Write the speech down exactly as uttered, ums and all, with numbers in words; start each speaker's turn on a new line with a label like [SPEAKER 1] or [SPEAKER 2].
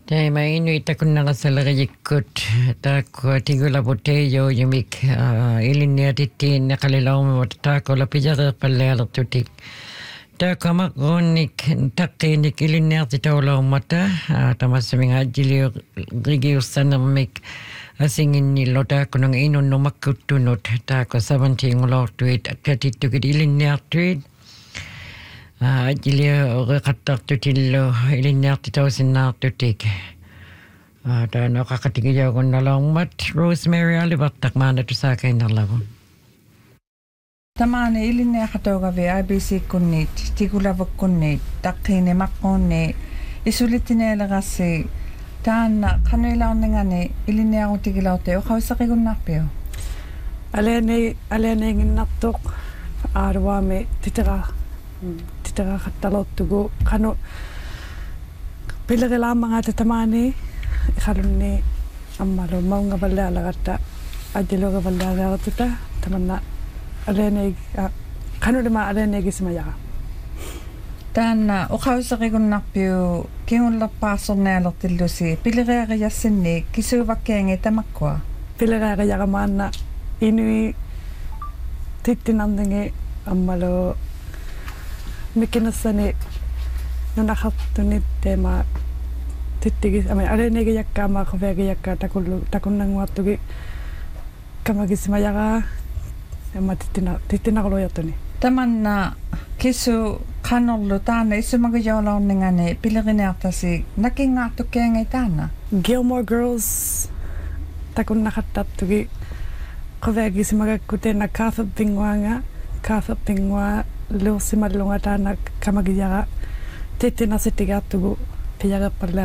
[SPEAKER 1] Teema inuita kunnaqasalerikkut taakku tigula potejo yumik iliniatittiin naqalilaumat taakola pijareerpallealertutik taakamakruunnik taqqiinik iliniartitaulaumata tamassaminga ajiliu rigiussanermik asinginnillo taakkunang inunnumakkuttunut taakko seventeen-ngulortuit katittukit iliniartuit ajiliu reqattartutillu iliniartitausinnaartutik taano qaqatigiyagunnalaummat Rosemary alivartaqmaanatusaakainnarlagun
[SPEAKER 2] Tamaane iliniaqataugavi I B C kunniit tigulavukkunniit taqqiinimaqquunni isulittinialerassi taanna qanuilaorningani iliniaqutigilaorti uqavissaqigunnaarpiu
[SPEAKER 3] aleni aleniinginnartoq aaruami titera titeraaqattalortugu qanu pilerilaamagaata tamaani iqalunni ammalu maungavallaalaagatta ajilugavallaalaagatuta tamanna aleni qanulima alenigismayaqa
[SPEAKER 2] taanna uqavissaqigunnaarpiu kingullerpaarsornialertillusi pileriaqiyassinni kisuuvakkiangi tamakkua
[SPEAKER 3] pileriaqiyaqamaanna inui tittinarningi ammalu mikinassani nunaqartunit teema tittigis ama alenigijakkaama qaviagijakka takullu takunnanguartugi kamagismayaqa amma tittina tittinaqlujartuni
[SPEAKER 2] tamanna kisu qanorlu taana isumagijaulaorningani pilerineartasi nakingaartukkiangi taana
[SPEAKER 3] Gilmore Girls takunnaqattartugi qaviagismagakkutena Cartha Pingwanga Cartha Pingwa luusimallunga taana kamagijaqa tittinasittigaartugu pijareppalla